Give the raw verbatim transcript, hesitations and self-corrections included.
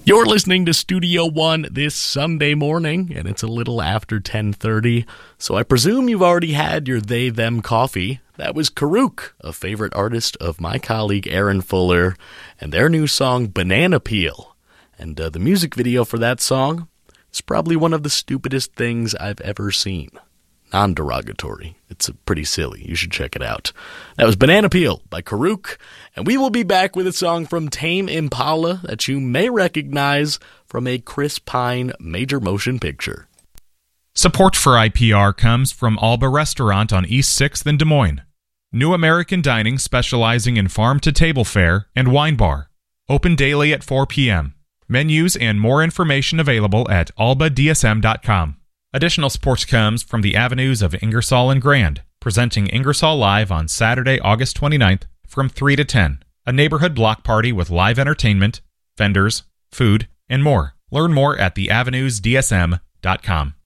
You're listening to Studio One this Sunday morning, and it's a little after ten thirty, so I presume you've already had your They Them coffee. That was Karuk, a favorite artist of my colleague Aaron Fuller, and their new song Banana Peel. And uh, the music video for that song is probably one of the stupidest things I've ever seen. Non-derogatory. It's pretty silly. You should check it out. That was Banana Peel by Karuk, and we will be back with a song from Tame Impala that you may recognize from a Chris Pine major motion picture. Support for I P R comes from Alba Restaurant on East sixth in Des Moines. New American Dining specializing in farm-to-table fare and wine bar. Open daily at four p.m. Menus and more information available at alba d s m dot com. Additional support comes from the Avenues of Ingersoll and Grand, presenting Ingersoll Live on Saturday, August twenty-ninth from three to ten. A neighborhood block party with live entertainment, vendors, food, and more. Learn more at the avenues d s m dot com.